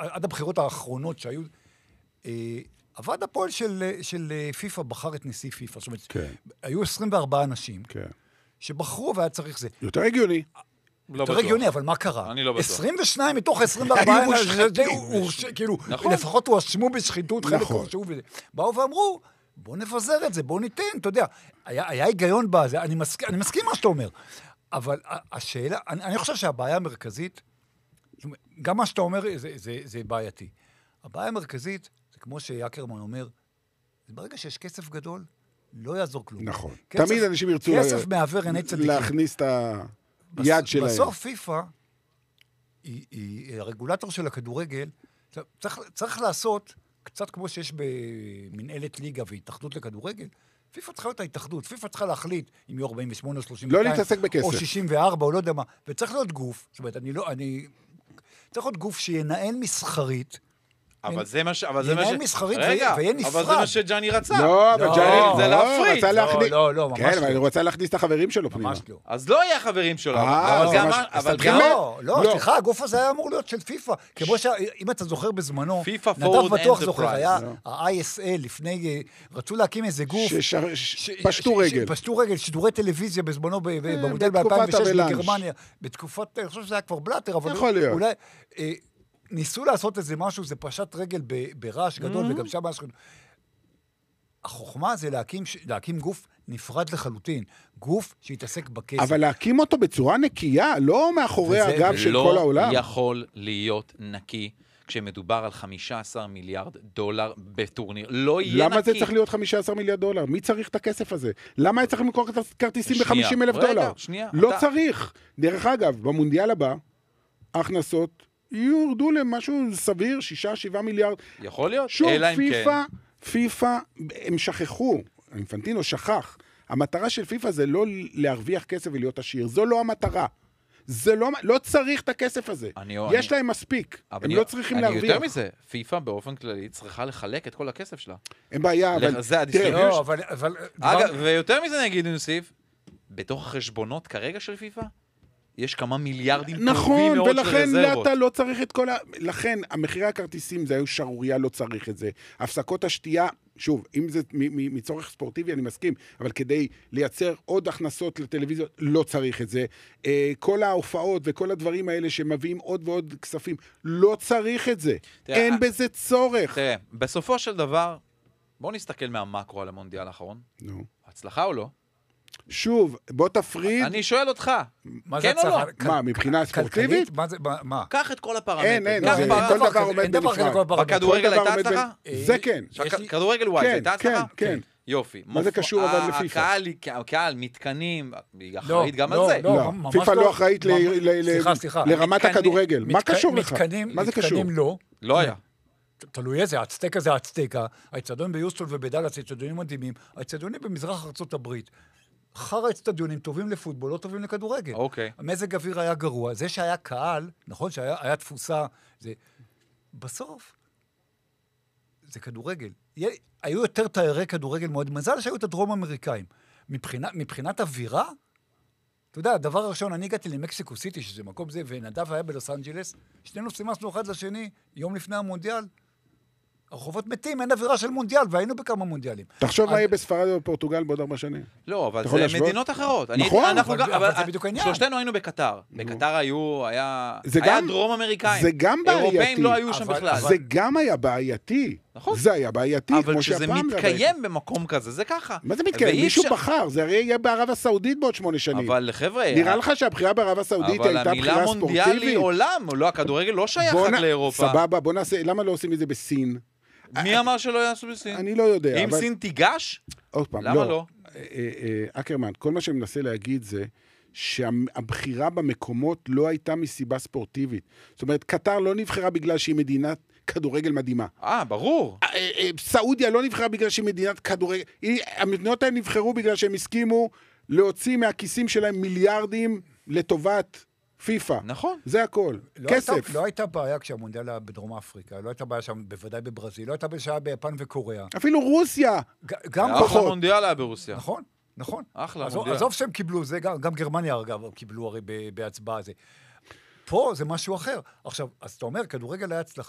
עד הבחירות האחרונות שהיו, הוועד הפועל של פיפה בחר את נשיא פיפה. זאת אומרת, היו 24 אנשים שבחרו והיה צריך זה. יותר הגיוני. יותר הגיוני, אבל מה קרה? אני לא בטוח. 22 מתוך 24, כאילו, לפחות הוא אשמו בשחיתות, חלק הורשעו וזה. באו ואמרו, בוא נפזר את זה, בוא ניתן, אתה יודע, היה היגיון בזה, אני מסכים מה שאתה אומר, אבל השאלה, אני חושב שהבעיה המרכזית, גם מה שאתה אומר זה בעייתי. הבעיה המרכזית, זה כמו שיקרמן אומר, ברגע שיש כסף גדול, לא יעזור כלום. נכון. תמיד אנשים ירצו כסף מעבר עיני צדיקים. להכניס את היד שלהם. בסוף פיפה, היא הרגולטור של הכדורגל, צריך לעשות, קצת כמו שיש במנהלת ליגה והתאחדות לכדורגל, פיפה צריכה להיות ההתאחדות, פיפה צריכה להחליט אם יהיו 48 או 32, לא להתעסק בכסף. או 64, או לא יודע מה, וצריך להיות גוף, זאת אומרת, צריך להיות גוף שינהל מסחרית, אבל זה מה ינהל מסחרית ויהיה נפרד. אבל זה מה שג'אני רצה. לא, אבל ג'אני זה להפריד. לא, ממש כן, אבל הוא רצה להכניס את החברים שלו פנימה. ממש לא. אז לא יהיה חברים שלו. לא, סליחה, הגוף הזה היה אמור להיות של פיפה. כמו שאם אתה זוכר בזמנו, נדב בטוח זוכר, היה ה-ISL לפני, רצו להקים איזה גוף. פשטו רגל. פשטו רגל, שידורי טלוויזיה בזמנו, במודל ב-2006 בגרמניה. בתקופת, אני חושב שזה היה כבר בלאטר, אבל אולי ניסו לעשות איזה משהו, זה פשט רגל ברעש גדול, וגם שם משהו. החוכמה זה להקים גוף נפרד לחלוטין, גוף שיתעסק בכסף. אבל להקים אותו בצורה נקייה, לא מאחורי הגב של כל העולם. לא יכול להיות נקי, כשמדובר על 15 מיליארד דולר בטורניר. לא יהיה נקי. למה זה צריך להיות 15 מיליארד דולר? מי צריך את הכסף הזה? למה צריך למכור כרטיסים ב-50,000 דולר? לא צריך. דרך אגב, במונדיאל הבא, ההכנסות יורדו למשהו סביר, 6-7 מיליארד. יכול להיות. שוב, פיפה, הם שכחו, אינפנטינו שכח. המטרה של פיפה זה לא להרוויח כסף ולהיות עשיר. זו לא המטרה. זה לא צריך את הכסף הזה. יש להם מספיק. הם לא צריכים להרוויח. יותר מזה, פיפה באופן כללי צריכה לחלק את כל הכסף שלה. אין בעיה, אבל... זה הדיסטריביוש. אגב, ויותר מזה נגיד נוסיף, בתוך החשבונות כרגע של פיפה, יש כמה מיליארדים טובים מאוד של רזרבות. נכון, ולכן אתה לא צריך את כל לכן, המחירי הכרטיסים זה היו שרוריה, לא צריך את זה. הפסקות השתייה, שוב, אם זה מצורך ספורטיבי, אני מסכים, אבל כדי לייצר עוד הכנסות לטלוויזיה, לא צריך את זה. כל ההופעות וכל הדברים האלה שמביאים עוד ועוד כספים, לא צריך את זה. אין בזה צורך. תראה, בסופו של דבר, בואו נסתכל מהמקרו על המונדיאל האחרון. נו. הצלחה או לא? שוב, בוא תפריד. אני שואל אותך, כן או לא? מה, מבחינה ספורטיבית? מה? קח את כל הפרמטרים. אין, כל דבר עומד בנפרד. בכדורגל הייתה הצלחה? זה כן. כדורגל וואי, הייתה הצלחה? כן. יופי. מה זה קשור אבל לפיפה? הקהל, מתקנים, היא אחראית גם על זה. לא, פיפה לא אחראית לרמת הכדורגל. מה קשור לך? מה זה קשור? מתקנים לא. לא היה. תלוי איזה, האצטקה זה האצטקה, האצטדיון ביוסטון ובדלס, האצטדיונים מדהימים, האצטדיונים במזרח ארצות הברית, אחר האצטדיונים טובים לפוטבול, לא טובים לכדורגל. אוקיי. המזג אוויר היה גרוע, זה שהיה קהל, נכון שהיה תפוסה, זה... בסוף, זה כדורגל. היו יותר תיירי כדורגל מאוד, מזל שהיו את הדרום אמריקאים. מבחינת אווירה, אתה יודע, הדבר הראשון, אני הגעתי למקסיקו סיטי, שזה מקום זה, ונדב היה בלוס אנג'לס, שנינו סימסנו אחד לשני, יום לפני המונדיאל, הרחובות מתים, אין אווירה של מונדיאל, והיינו בכמה מונדיאלים. תחשוב מה יהיה בספרד ובפורטוגל בעוד 4 שנים. לא, אבל זה מדינות אחרות. נכון, אבל זה בדיוק העניין. שלושתנו היינו בקטר. בקטר היה דרום אמריקאים. זה גם בעייתי. אירופאים לא היו שם בכלל. זה גם היה בעייתי. נכון. זה היה בעייתי, אבל כשזה מתקיים במקום כזה, זה ככה. מה זה מתקיים? מישהו בחר, זה הרי יהיה בערב הסעודית בעוד 8 שנים. אבל חבר'ה... נראה לך שהבחירה בערב הסעודית הייתה בחירה ספורטיבית? אבל המילה מונדיאל היא עולם, לא, הכדורגל לא שייך רק לאירופה. סבבה, בוא נעשה, למה לא עושים את זה בסין? מי אמר שלא יעשו בסין? אני לא יודע. אם סין תיגש? עוד פעם, למה לא? אקרמן, כל מה שאני מנסה להגיד זה שהבחירה במקומות לא הייתה מסיבה ספורטיבית. זאת אומרת, קטר לא נבחרה בגלל שהיא מדינת כדורגל מדהימה. ברור. סעודיה לא נבחרה בגלל שהיא מדינת כדורגל. המדינות האלה נבחרו בגלל שהם הסכימו להוציא מהכיסים שלהם מיליארדים לטובת פיפה. נכון. זה הכל. כסף. לא הייתה בעיה כשהמונדיאל היה בדרום אפריקה, לא הייתה בעיה שם בוודאי בברזיל, לא הייתה בעיה ביפן וקוריאה. אפילו רוסיה. גם פחות. אחלה מונדיאל היה ברוסיה. נכון. אחלה מונדיאל. עזוב שהם קיבלו, זה גם גרמניה אגב קיבלו הרי בהצבעה הזה. פה זה משהו אחר. עכשיו, אז אתה אומר, כדורגל היה הצלחה.